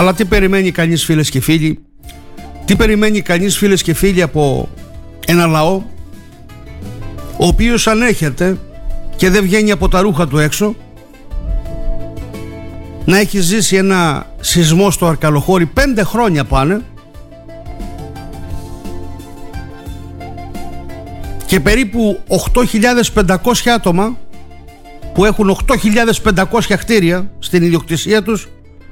Αλλά τι περιμένει κανείς, φίλες και φίλοι? Τι περιμένει κανείς, φίλες και φίλοι, από ένα λαό ο οποίος ανέχεται και δεν βγαίνει από τα ρούχα του έξω, να έχει ζήσει ένα σεισμό στο Αρκαλοχώρι 5 χρόνια πάνε, και περίπου 8.500 άτομα που έχουν 8.500 κτίρια στην ιδιοκτησία τους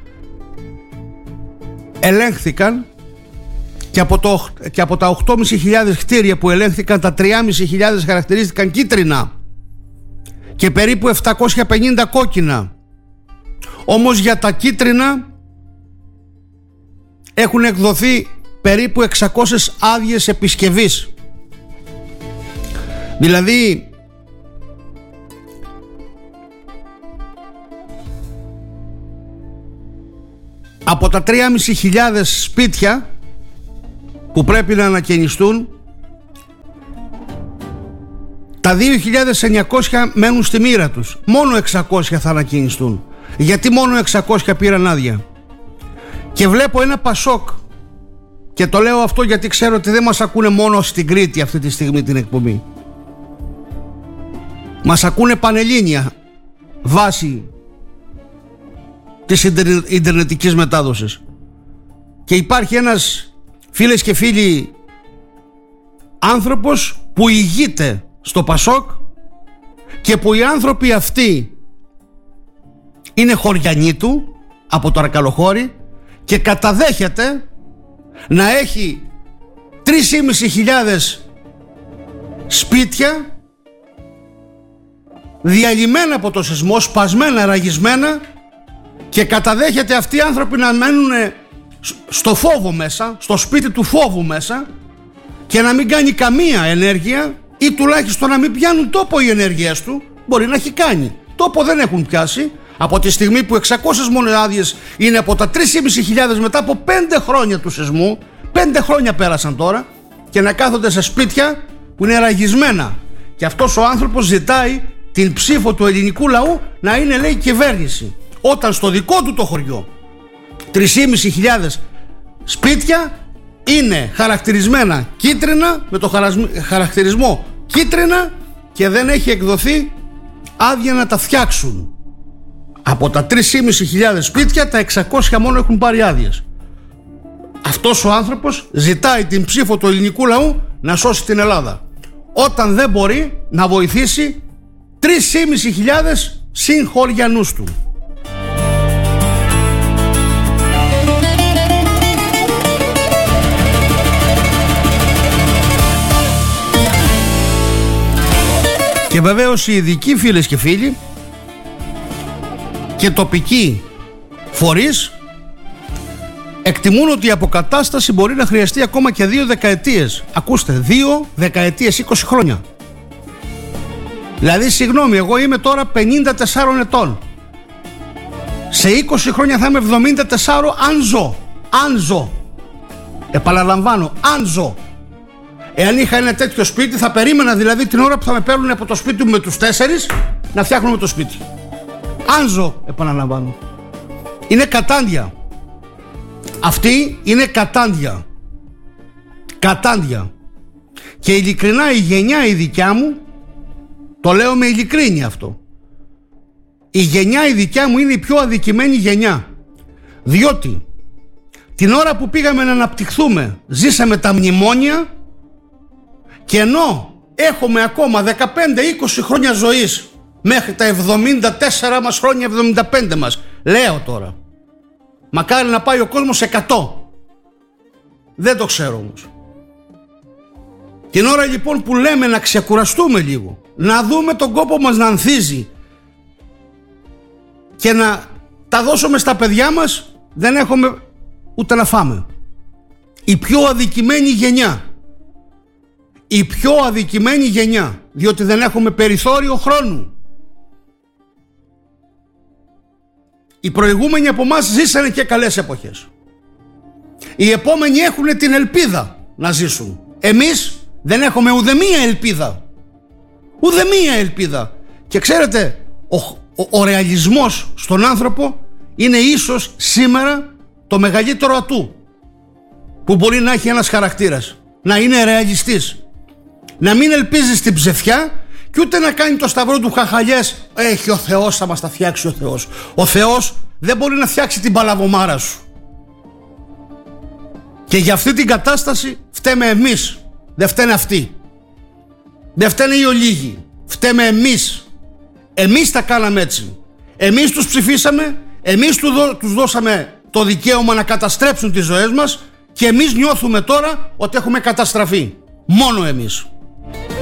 ελέγχθηκαν, και από τα 8.500 κτίρια που ελέγχθηκαν, τα 3.500 χαρακτηρίστηκαν κίτρινα και περίπου 750 κόκκινα. Όμως για τα κίτρινα έχουν εκδοθεί περίπου 600 άδειες επισκευής. Δηλαδή από τα 3.500 σπίτια που πρέπει να ανακαινιστούν, τα 2.900 μένουν στη μοίρα τους. Μόνο 600 θα ανακαινιστούν. Γιατί μόνο 600 πήραν άδεια? Και βλέπω ένα Πασόκ, και το λέω αυτό γιατί ξέρω ότι δεν μας ακούνε μόνο στην Κρήτη αυτή τη στιγμή την εκπομπή. Μας ακούνε πανελλήνια βάσει της ιντερνετικής μετάδοσης. Και υπάρχει ένας, φίλες και φίλοι, άνθρωπος που ηγείται στο Πασόκ, και που οι άνθρωποι αυτοί είναι χωριανοί του από το Αρκαλοχώρι, και καταδέχεται να έχει 3.500 σπίτια διαλυμένα από το σεισμό, σπασμένα, ραγισμένα, και καταδέχεται αυτοί οι άνθρωποι να μένουν στο φόβο μέσα, στο σπίτι του φόβου μέσα, και να μην κάνει καμία ενέργεια, ή τουλάχιστον να μην πιάνουν τόπο οι ενέργειές του. Μπορεί να έχει κάνει, τόπο δεν έχουν πιάσει, από τη στιγμή που 600 μόνο άδειες είναι από τα 3.500 μετά από 5 χρόνια του σεισμού. 5 χρόνια πέρασαν τώρα, και να κάθονται σε σπίτια που είναι ραγισμένα. Και αυτός ο άνθρωπος ζητάει την ψήφο του ελληνικού λαού να είναι, λέει, κυβέρνηση, όταν στο δικό του το χωριό 3.500 σπίτια είναι χαρακτηρισμένα κίτρινα, με το χαρακτηρισμό κίτρινα, και δεν έχει εκδοθεί άδεια να τα φτιάξουν. Από τα 3.500 σπίτια, τα 600 μόνο έχουν πάρει άδειες. Αυτός ο άνθρωπος ζητάει την ψήφο του ελληνικού λαού να σώσει την Ελλάδα, όταν δεν μπορεί να βοηθήσει 3.500 συγχωριανούς του. Και βεβαίως οι ειδικοί, φίλες και φίλοι, και τοπικοί φορείς εκτιμούν ότι η αποκατάσταση μπορεί να χρειαστεί ακόμα και 2 δεκαετίες. Ακούστε, 2 δεκαετίες, 20 χρόνια. Δηλαδή, συγγνώμη, εγώ είμαι τώρα 54 ετών. Σε 20 χρόνια θα είμαι 74, αν ζω. Αν ζω. Επαναλαμβάνω, αν ζω. Εάν είχα ένα τέτοιο σπίτι, θα περίμενα δηλαδή την ώρα που θα με παίρνουν από το σπίτι μου με τους 4 να φτιάχνουμε το σπίτι. Αν ζω, επαναλαμβάνω. Είναι κατάντια. Αυτή είναι κατάντια. Κατάντια. Και ειλικρινά η γενιά η δικιά μου, το λέω με ειλικρίνεια αυτό, η γενιά η δικιά μου είναι η πιο αδικημένη γενιά. Διότι την ώρα που πήγαμε να αναπτυχθούμε, ζήσαμε τα μνημόνια, και ενώ έχουμε ακόμα 15-20 χρόνια ζωής μέχρι τα 74 μας χρόνια, 75 μας, λέω τώρα, μακάρι να πάει ο κόσμος 100, δεν το ξέρω όμως. Την ώρα λοιπόν που λέμε να ξεκουραστούμε λίγο, να δούμε τον κόπο μας να ανθίζει και να τα δώσουμε στα παιδιά μας, δεν έχουμε ούτε να φάμε. Η πιο αδικημένη γενιά. Η πιο αδικημένη γενιά, διότι δεν έχουμε περιθώριο χρόνου. Οι προηγούμενοι από εμάς ζήσανε και καλές εποχές. Οι επόμενοι έχουν την ελπίδα να ζήσουν. Εμείς δεν έχουμε ουδέμια ελπίδα. Ουδέμια ελπίδα. Και ξέρετε, ο ρεαλισμός στον άνθρωπο είναι ίσως σήμερα το μεγαλύτερο ατού που μπορεί να έχει ένας χαρακτήρας. Να είναι ρεαλιστής. Να μην ελπίζει στην ψευτιά και ούτε να κάνει το σταυρό του χαχαλιές. Έχει ο Θεός, θα μας τα φτιάξει ο Θεός. Ο Θεός δεν μπορεί να φτιάξει την παλαβομάρα σου. Και για αυτή την κατάσταση φταίμε εμείς. Δεν φταίνε αυτοί. Δεν φταίνε οι ολίγοι. Φταίμε εμείς. Εμείς τα κάναμε έτσι. Εμείς τους ψηφίσαμε. Εμείς τους δώσαμε το δικαίωμα να καταστρέψουν τις ζωές μας. Και εμείς νιώθουμε τώρα ότι έχουμε καταστραφεί. Μόνο εμείς.